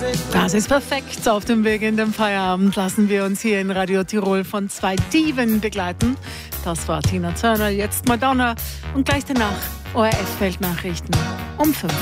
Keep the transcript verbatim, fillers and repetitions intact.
Das ist perfekt. Auf dem Weg in den Feierabend lassen wir uns hier in Radio Tirol von zwei Diven begleiten. Das war Tina Turner, jetzt Madonna und gleich danach O R F-Weltnachrichten um fünf.